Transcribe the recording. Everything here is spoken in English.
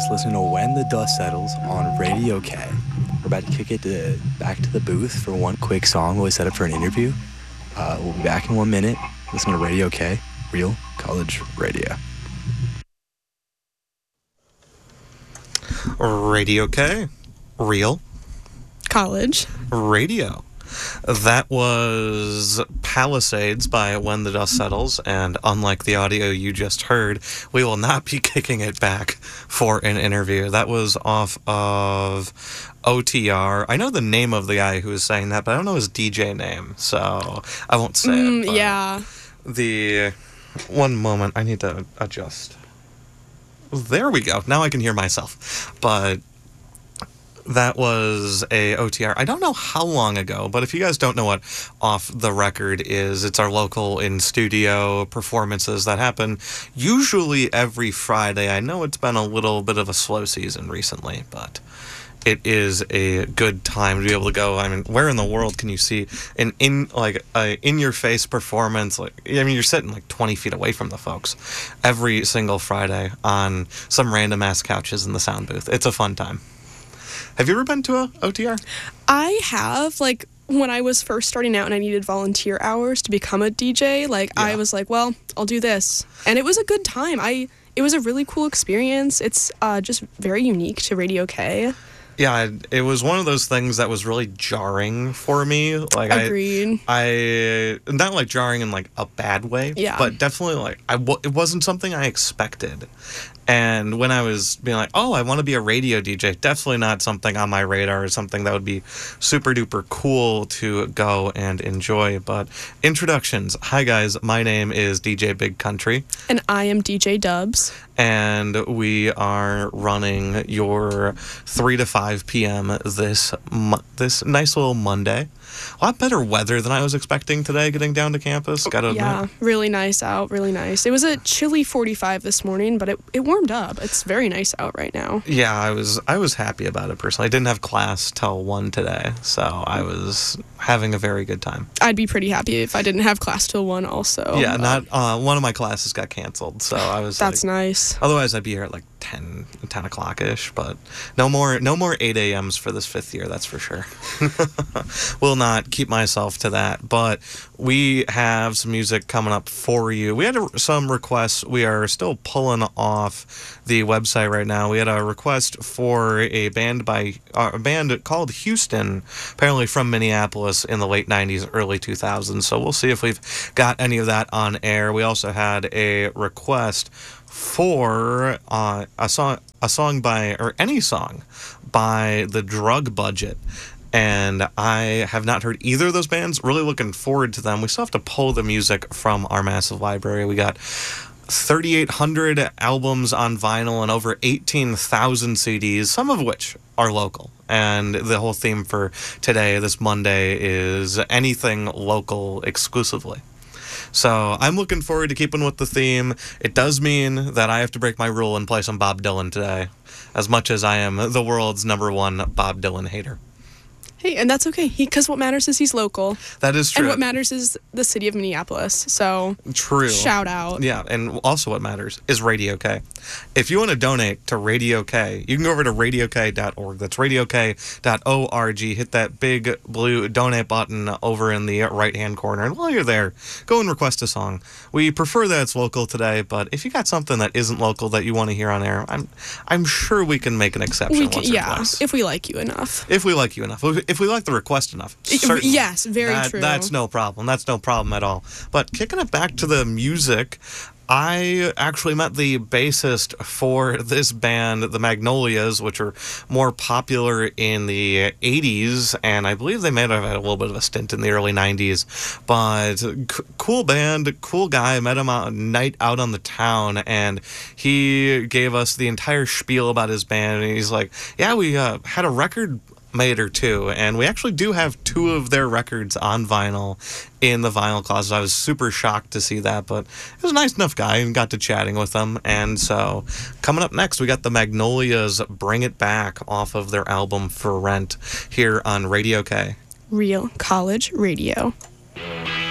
just listening to When the Dust Settles on Radio K. We're about to kick it back to the booth for one quick song while we set up for an interview. We'll be back in 1 minute. Listen to Radio K, Real College Radio. Radio K, Real College Radio. That was Palisades by When the Dust Settles, and unlike the audio you just heard, we will not be kicking it back for an interview. That was off of OTR. I know the name of the guy who was saying that, but I don't know his DJ name, so I won't say it. Yeah. One moment, I need to adjust. There we go. Now I can hear myself. But that was a OTR. I don't know how long ago, but if you guys don't know what Off the Record is, it's our local in-studio performances that happen usually every Friday. I know it's been a little bit of a slow season recently, but it is a good time to be able to go. I mean, where in the world can you see an in-your-face performance? You're sitting like 20 feet away from the folks every single Friday on some random-ass couches in the sound booth. It's a fun time. Have you ever been to a OTR? I have, when I was first starting out and I needed volunteer hours to become a DJ, I was like, well, I'll do this. And it was a good time. It was a really cool experience. It's just very unique to Radio K. Yeah, it was one of those things that was really jarring for me. Agreed. I not jarring in a bad way, but definitely it wasn't something I expected. And when I was being I want to be a radio DJ, definitely not something on my radar or something that would be super duper cool to go and enjoy. But introductions. Hi guys, my name is DJ Big Country. And I am DJ Dubs. And we are running your 3 to 5 p.m. this nice little Monday. A lot better weather than I was expecting today getting down to campus, gotta admit. Yeah, really nice out, really nice. It was a chilly 45 this morning, but it warmed up. It's very nice out right now. Yeah, I was happy about it personally. I didn't have class till 1 today, so I was having a very good time. I'd be pretty happy if I didn't have class till 1 also. Yeah, one of my classes got canceled, so I was That's nice. Otherwise I'd be here at 10 o'clock-ish, but no more 8 a.m.s for this 5th year, that's for sure. Will not keep myself to that, but we have some music coming up for you. We had some requests. We are still pulling off the website right now. We had a request for a band called Houston, apparently from Minneapolis in the late 90s, early 2000s, so we'll see if we've got any of that on air. We also had a request for any song by The Drug Budget, and I have not heard either of those bands. Really looking forward to them. We still have to pull the music from our massive library. We got 3,800 albums on vinyl and over 18,000 CDs, some of which are local. And the whole theme for today, this Monday, is anything local exclusively. So I'm looking forward to keeping with the theme. It does mean that I have to break my rule and play some Bob Dylan today, as much as I am the world's #1 Bob Dylan hater. Hey, and that's okay, because what matters is he's local. That is true. And what matters is the city of Minneapolis, so true. Shout out. Yeah, and also what matters is Radio K. If you want to donate to Radio K, you can go over to radiok.org. That's radiok.org. Hit that big blue donate button over in the right-hand corner, and while you're there, go and request a song. We prefer that it's local today, but if you got something that isn't local that you want to hear on air, I'm sure we can make an exception once or twice. If we like you enough. If we like you enough. If we like the request enough. Certainly. Yes, very true. That's no problem. That's no problem at all. But kicking it back to the music, I actually met the bassist for this band, the Magnolias, which are more popular in the 80s, and I believe they may have had a little bit of a stint in the early 90s. But cool band, cool guy. Met him a night out on the town, and he gave us the entire spiel about his band, and he's like, yeah, we had a record made or two, and we actually do have 2 of their records on vinyl in the vinyl closet. I was super shocked to see that, but he was a nice enough guy and got to chatting with them. And so coming up next, we got the Magnolias, Bring It Back, off of their album For Rent, here on Radio K. Real College Radio.